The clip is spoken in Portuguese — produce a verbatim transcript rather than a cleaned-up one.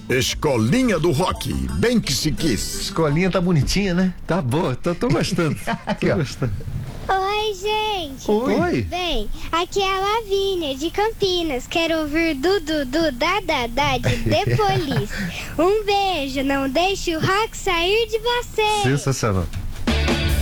Escolinha do Rock, bem que se quis. Escolinha tá bonitinha, né? Tá boa, tô, tô gostando. Aqui, tô ó. gostando. Oi, gente. Oi. Bem, aqui é a Lavínia, de Campinas. Quero ouvir Dudu, du, da, da, da, de The Police. Um beijo, não deixe o rock sair de você. Sensacional.